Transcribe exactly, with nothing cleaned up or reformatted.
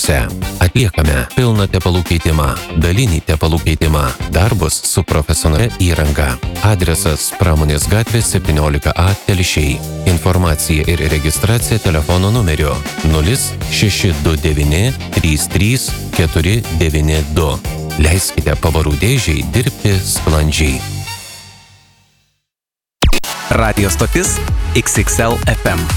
Telšiuose. Atliekame pilną tepalų keitimą, dalinį tepalų keitimą, darbus su profesionalia įranga. Adresas Pramonės gatvė septyniolika A Telšiai. Informacija ir registracija telefono numeriu nulis šeši du devyni trys trys keturi devyni du. Leiskite pavarų dėžiai dirbti sklandžiai. Radio stotis X X L F M.